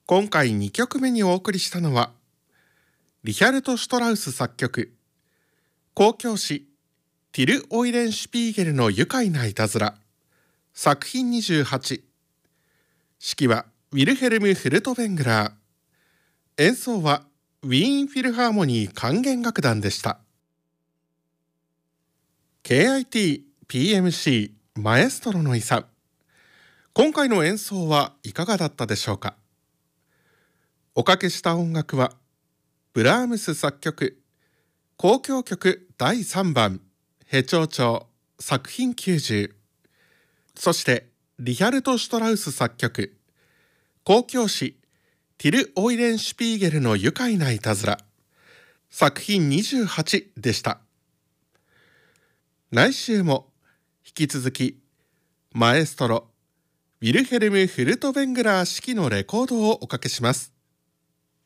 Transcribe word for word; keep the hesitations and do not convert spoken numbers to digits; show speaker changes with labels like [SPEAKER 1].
[SPEAKER 1] 今回にきょくめにお送りしたのはリヒャルト・シュトラウス作曲、交響詩ティル・オイレンシュピーゲルの愉快ないたずら、作品にじゅうはち。指揮はウィルヘルム・フルトベングラー。演奏はウィーンフィルハーモニー管弦楽団でした。 ケーアイティー ピーエムシー マエストロの遺産。今回の演奏はいかがだったでしょうか。おかけした音楽はブラームス作曲、交響曲だいさんばんヘチョウチョウ作品きゅうじゅう、そしてリヒャルト・シュトラウス作曲、交響詩ティル・オイレンシュピーゲルの愉快ないたずら、作品にじゅうはちでした。来週も引き続きマエストロウィルヘルム・フルトベングラー指揮のレコードをおかけします。